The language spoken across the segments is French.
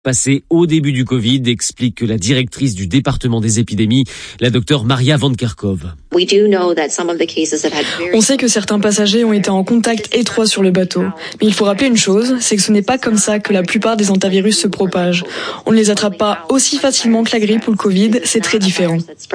passé au début du Covid, explique la directrice du département des épidémies, la docteure Maria Van Kerkhove. On sait que certains passagers ont été en contact étroit sur le bateau. Mais il faut rappeler une chose, c'est que ce n'est pas comme ça que la plupart des hantavirus se propagent. On ne les attrape pas aussi facilement que la grippe ou le Covid, c'est très différent.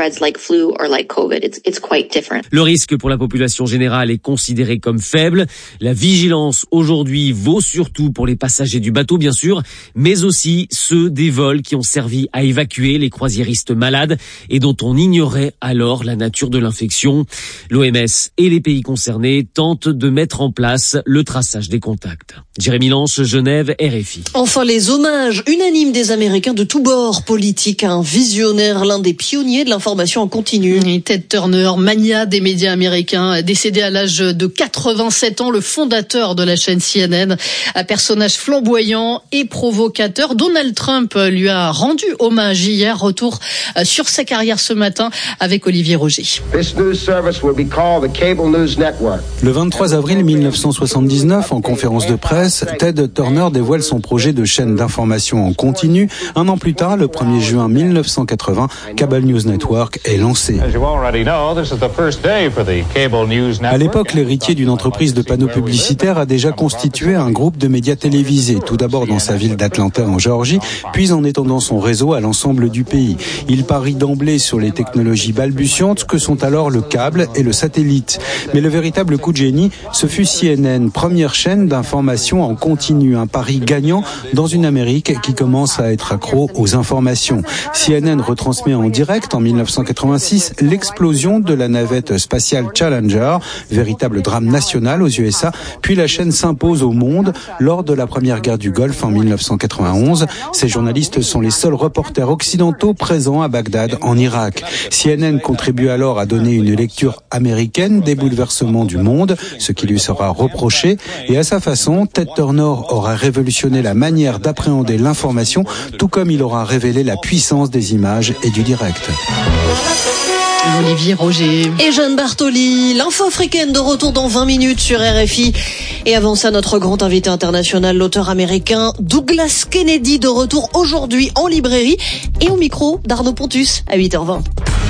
Le risque pour la population générale est considéré comme faible. La vigilance aujourd'hui vaut surtout pour les passagers du bateau, bien sûr, mais aussi ceux des vols qui ont servi à évacuer les croisiéristes malades et dont on ignorait alors la nature de l'infection. L'OMS et les pays concernés tentent de mettre en place le traçage des contacts. Jérémy Lange, Genève, RFI. Enfin, les hommages unanimes des Américains de tous bords politiques à un visionnaire, l'un des pionniers de l'information en continu. Et Ted Turner, mania des médias américains, décédé à l'âge de 87 ans, le fondateur de la chaîne CNN, un personnage flamboyant et provocateur. Donald Trump lui a rendu hommage hier. Retour sur sa carrière ce matin avec Olivier Roger. Le 23 avril 1979, en conférence de presse, Ted Turner dévoile son projet de chaîne d'information en continu. Un an plus tard, le 1er juin 1980, Cable News Network est lancé. À l'époque, l'héritier d'une entreprise de panneaux publicitaires a déjà constitué un groupe de médias télévisés, tout d'abord dans sa ville d'Atlanta en Géorgie, puis en étendant son réseau à l'ensemble du pays. Il parie d'emblée sur les technologies balbutiantes que sont alors le câble et le satellite. Mais le véritable coup de génie, ce fut CNN, première chaîne d'information en continu, un pari gagnant dans une Amérique qui commence à être accro aux informations. CNN retransmet en direct en 1986 l'explosion de la navette spatiale Challenger, véritable drame national aux USA, puis la chaîne s'impose au monde lors de la première guerre du Golfe en 1991. Ces journalistes sont les seuls reporters occidentaux présents à Bagdad, en Irak. CNN contribue alors à donner une lecture américaine des bouleversements du monde, ce qui lui sera reproché. Et à sa façon, Ted Turner aura révolutionné la manière d'appréhender l'information, tout comme il aura révélé la puissance des images et du direct. Olivier Roger. Et Jeanne Bartoli, l'info africaine de retour dans 20 minutes sur RFI. Et avant ça, notre grand invité international, l'auteur américain Douglas Kennedy, de retour aujourd'hui en librairie et au micro d'Arnaud Pontus à 8h20.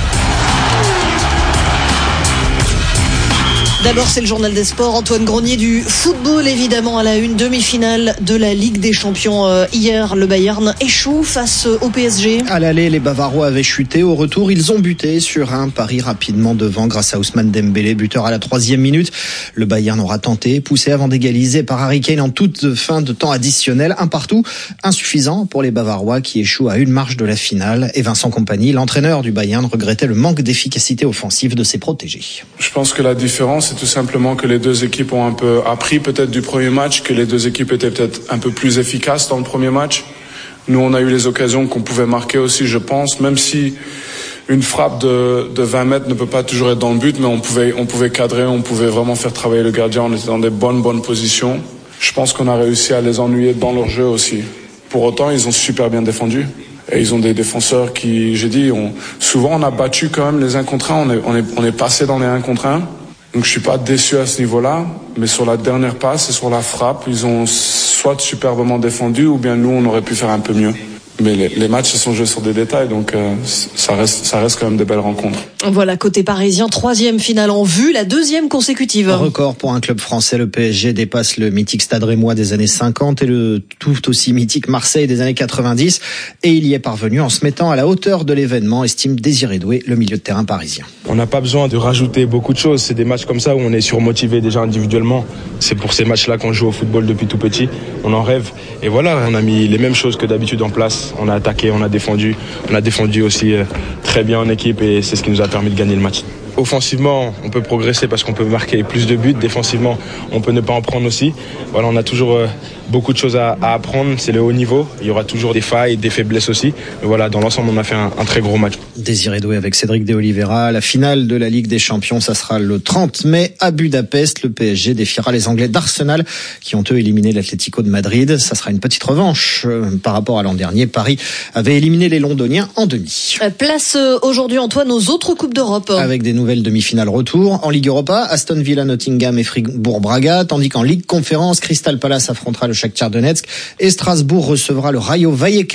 D'abord, c'est le journal des sports. Antoine Grenier du football, évidemment, à la une. Demi-finale de la Ligue des Champions. Hier, le Bayern échoue face au PSG. À l'aller, les Bavarois avaient chuté. Au retour, ils ont buté sur un pari rapidement devant grâce à Ousmane Dembélé, buteur à la 3e minute. Le Bayern aura tenté, poussé avant d'égaliser par Harry Kane en toute fin de temps additionnel. Un partout, insuffisant pour les Bavarois qui échouent à une marche de la finale. Et Vincent Kompany, l'entraîneur du Bayern, regrettait le manque d'efficacité offensive de ses protégés. Je pense que la différence, c'est tout simplement que les deux équipes ont un peu appris peut-être du premier match, que les deux équipes étaient peut-être un peu plus efficaces dans le premier match. Nous, on a eu les occasions qu'on pouvait marquer aussi, je pense, même si une frappe de 20 mètres ne peut pas toujours être dans le but, mais on pouvait cadrer, on pouvait vraiment faire travailler le gardien, on était dans des bonnes positions. Je pense qu'on a réussi à les ennuyer dans leur jeu aussi. Pour autant, ils ont super bien défendu. Et ils ont des défenseurs qui, j'ai dit, souvent on a battu quand même les 1 contre 1, on est passé dans les 1 contre 1. Donc je suis pas déçu à ce niveau-là, mais sur la dernière passe et sur la frappe, ils ont soit superbement défendu ou bien nous on aurait pu faire un peu mieux. Mais les matchs se sont joués sur des détails, donc ça reste quand même des belles rencontres. Voilà, côté parisien, 3e finale en vue, la 2e consécutive. Un record pour un club français, le PSG dépasse le mythique Stade Rémois des années 50 et le tout aussi mythique Marseille des années 90. Et il y est parvenu en se mettant à la hauteur de l'événement, estime Désiré Doué, le milieu de terrain parisien. On n'a pas besoin de rajouter beaucoup de choses. C'est des matchs comme ça où on est surmotivé déjà individuellement. C'est pour ces matchs-là qu'on joue au football depuis tout petit. On en rêve. Et voilà, on a mis les mêmes choses que d'habitude en place. On a attaqué, on a défendu aussi très bien en équipe et c'est ce qui nous a permis de gagner le match. Offensivement, on peut progresser parce qu'on peut marquer plus de buts. Défensivement, on peut ne pas en prendre aussi. Voilà, on a toujours beaucoup de choses à apprendre. C'est le haut niveau. Il y aura toujours des failles, des faiblesses aussi. Mais voilà, dans l'ensemble, on a fait un très gros match. Désiré Doué avec Cédric de Oliveira. La finale de la Ligue des Champions, ça sera le 30 mai à Budapest. Le PSG défiera les Anglais d'Arsenal qui ont eux éliminé l'Atlético de Madrid. Ça sera une petite revanche par rapport à l'an dernier. Paris avait éliminé les Londoniens en demi. Place aujourd'hui, Antoine, aux autres Coupes d'Europe. Avec des nouvelles demi-finales retour. En Ligue Europa, Aston Villa, Nottingham et Fribourg-Braga, tandis qu'en Ligue Conférence, Crystal Palace affrontera le Shakhtar Donetsk et Strasbourg recevra le Rayo Vallecano.